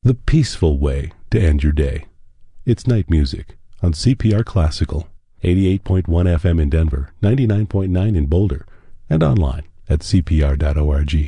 the peaceful way to end your day. It's Night Music on CPR Classical, 88.1 FM in Denver, 99.9 in Boulder, and online at cpr.org.